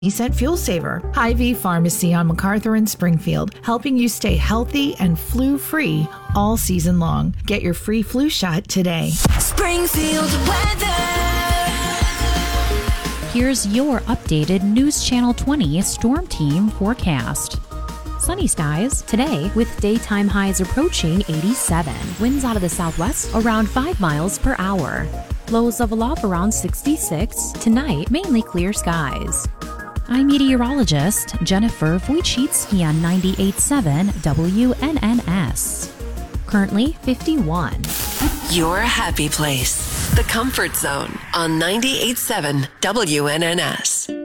cent fuel saver. Hy-Vee Pharmacy on MacArthur and Springfield, helping you stay healthy and flu-free all season long. Get your free flu shot today. Springfield weather. Here's your updated News Channel 20 Storm Team forecast. Sunny skies today with daytime highs approaching 87. Winds out of the southwest around 5 miles per hour. Lows level off around 66. Tonight, mainly clear skies. I'm meteorologist Jennifer Wojcicki on 98.7 WNNS. Currently 51. Your happy place. The Comfort Zone on 98.7 WNNS.